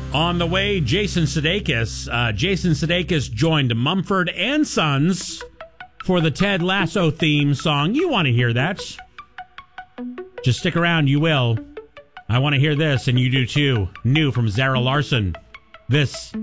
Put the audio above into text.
On the way, Jason Sudeikis. Jason Sudeikis joined Mumford and Sons for the Ted Lasso theme song. You want to hear that? Just stick around, you will. I want to hear this, and you do too. New from Zara Larsson. This